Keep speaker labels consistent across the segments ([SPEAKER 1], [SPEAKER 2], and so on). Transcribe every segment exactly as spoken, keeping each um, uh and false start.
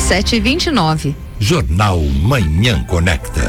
[SPEAKER 1] sete e vinte e nove.
[SPEAKER 2] Jornal Manhã Conecta.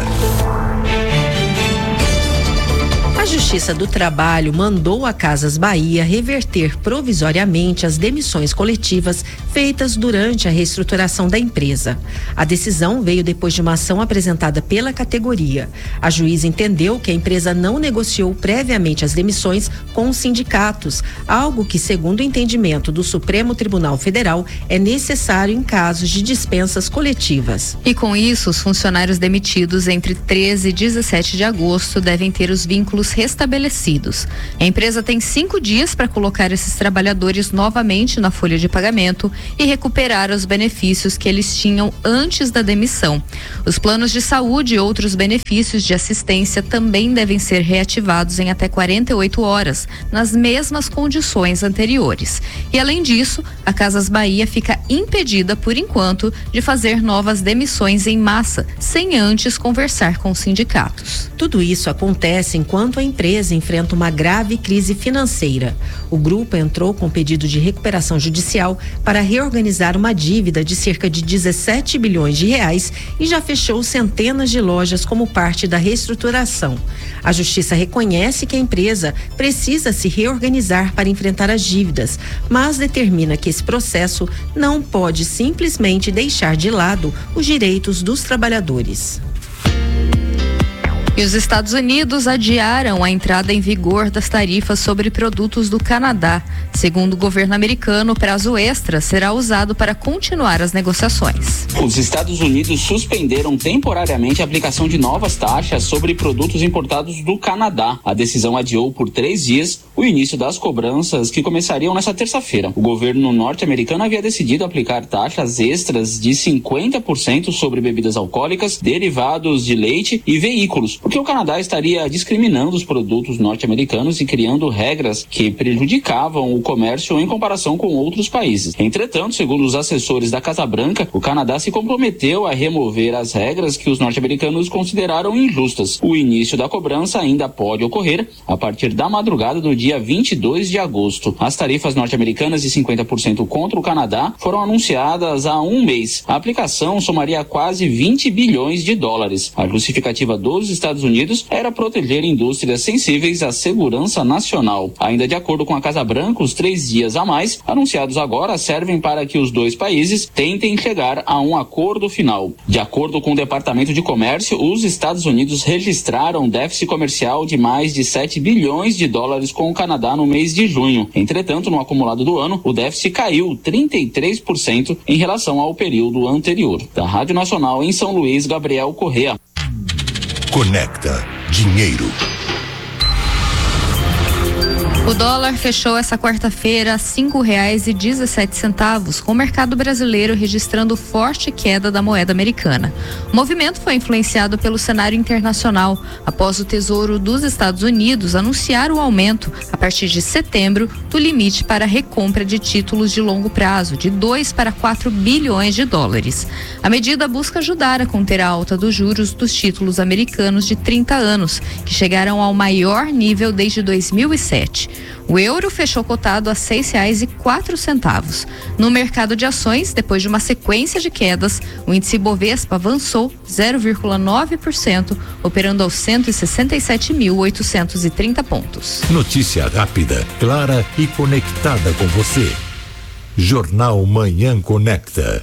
[SPEAKER 3] A Justiça do Trabalho mandou a Casas Bahia reverter provisoriamente as demissões coletivas feitas durante a reestruturação da empresa. A decisão veio depois de uma ação apresentada pela categoria. A juíza entendeu que a empresa não negociou previamente as demissões com os sindicatos, algo que, segundo o entendimento do Supremo Tribunal Federal, é necessário em casos de dispensas coletivas.
[SPEAKER 1] E com isso, os funcionários demitidos entre treze e dezessete de agosto devem ter os vínculos restabelecidos. A empresa tem cinco dias para colocar esses trabalhadores novamente na folha de pagamento e recuperar os benefícios que eles tinham antes da demissão. Os planos de saúde e outros benefícios de assistência também devem ser reativados em até quarenta e oito horas, nas mesmas condições anteriores. E além disso, a Casas Bahia fica impedida, por enquanto, de fazer novas demissões em massa, sem antes conversar com os sindicatos.
[SPEAKER 3] Tudo isso acontece enquanto a empresa enfrenta uma grave crise financeira. O grupo entrou com pedido de recuperação judicial para reorganizar uma dívida de cerca de dezessete bilhões de reais e já fechou centenas de lojas como parte da reestruturação. A Justiça reconhece que a empresa precisa se reorganizar para enfrentar as dívidas, mas determina que esse processo não pode simplesmente deixar de lado os direitos dos trabalhadores.
[SPEAKER 1] E os Estados Unidos adiaram a entrada em vigor das tarifas sobre produtos do Canadá. Segundo o governo americano, o prazo extra será usado para continuar as negociações.
[SPEAKER 4] Os Estados Unidos suspenderam temporariamente a aplicação de novas taxas sobre produtos importados do Canadá. A decisão adiou por três dias o início das cobranças, que começariam nesta terça-feira. O governo norte-americano havia decidido aplicar taxas extras de cinquenta por cento sobre bebidas alcoólicas, derivados de leite e veículos, porque o Canadá estaria discriminando os produtos norte-americanos e criando regras que prejudicavam o comércio em comparação com outros países. Entretanto, segundo os assessores da Casa Branca, o Canadá se comprometeu a remover as regras que os norte-americanos consideraram injustas. O início da cobrança ainda pode ocorrer a partir da madrugada do dia vinte e dois de agosto. As tarifas norte-americanas de cinquenta por cento contra o Canadá foram anunciadas há um mês. A aplicação somaria quase vinte bilhões de dólares. A justificativa dos Estados Unidos era proteger indústrias sensíveis à segurança nacional. Ainda de acordo com a Casa Branca, os três dias a mais anunciados agora servem para que os dois países tentem chegar a um acordo final. De acordo com o Departamento de Comércio, os Estados Unidos registraram um déficit comercial de mais de sete bilhões de dólares com o Canadá no mês de junho. Entretanto, no acumulado do ano, o déficit caiu trinta e três por cento em relação ao período anterior. Da Rádio Nacional em São Luís, Gabriel Correa.
[SPEAKER 2] Conecta Dinheiro.
[SPEAKER 1] O dólar fechou essa quarta-feira a cinco reais e dezessete centavos, com o mercado brasileiro registrando forte queda da moeda americana. O movimento foi influenciado pelo cenário internacional, após o Tesouro dos Estados Unidos anunciar o aumento, a partir de setembro, do limite para a recompra de títulos de longo prazo, de dois para quatro bilhões de dólares. A medida busca ajudar a conter a alta dos juros dos títulos americanos de trinta anos, que chegaram ao maior nível desde dois mil e sete. O euro fechou cotado a seis reais e quatro centavos. No mercado de ações, depois de uma sequência de quedas, o índice Bovespa avançou zero vírgula nove por cento, operando aos cento e sessenta e sete mil oitocentos e trinta pontos.
[SPEAKER 2] Notícia rápida, clara e conectada com você. Jornal Manhã Conecta.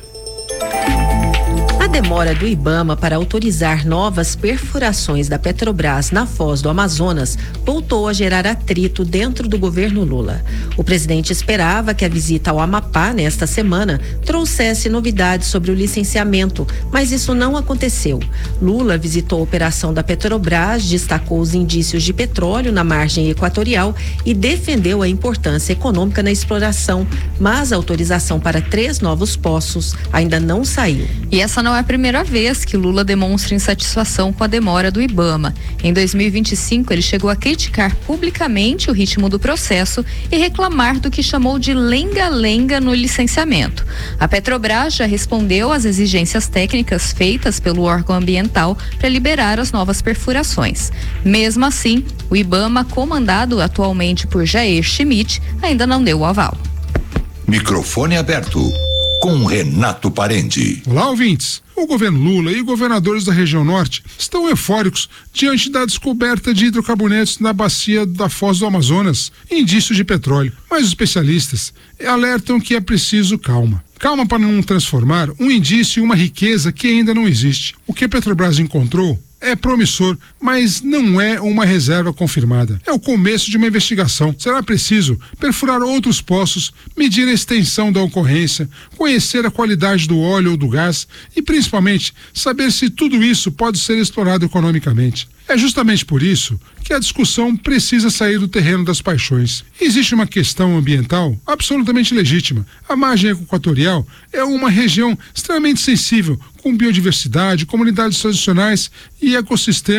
[SPEAKER 3] A demora do IBAMA para autorizar novas perfurações da Petrobras na Foz do Amazonas voltou a gerar atrito dentro do governo Lula. O presidente esperava que a visita ao Amapá nesta semana trouxesse novidades sobre o licenciamento, mas isso não aconteceu. Lula visitou a operação da Petrobras, destacou os indícios de petróleo na margem equatorial e defendeu a importância econômica na exploração, mas a autorização para três novos poços ainda não saiu.
[SPEAKER 1] E essa não é a primeira vez que Lula demonstra insatisfação com a demora do IBAMA. Em dois mil e vinte e cinco, ele chegou a criticar publicamente o ritmo do processo e reclamar do que chamou de lenga-lenga no licenciamento. A Petrobras já respondeu às exigências técnicas feitas pelo órgão ambiental para liberar as novas perfurações. Mesmo assim, o IBAMA, comandado atualmente por Jair Schmidt, ainda não deu o aval.
[SPEAKER 2] Microfone aberto. com Renato Parente.
[SPEAKER 5] Olá, ouvintes. O governo Lula e governadores da região norte estão eufóricos diante da descoberta de hidrocarbonetos na bacia da Foz do Amazonas, indícios de petróleo. Mas os especialistas alertam que é preciso calma. Calma para não transformar um indício em uma riqueza que ainda não existe. O que a Petrobras encontrou é promissor, mas não é uma reserva confirmada. É o começo de uma investigação. Será preciso perfurar outros poços, medir a extensão da ocorrência, conhecer a qualidade do óleo ou do gás e, principalmente, saber se tudo isso pode ser explorado economicamente. É justamente por isso que a discussão precisa sair do terreno das paixões. Existe uma questão ambiental absolutamente legítima. A margem equatorial é uma região extremamente sensível, com biodiversidade, comunidades tradicionais e ecossistemas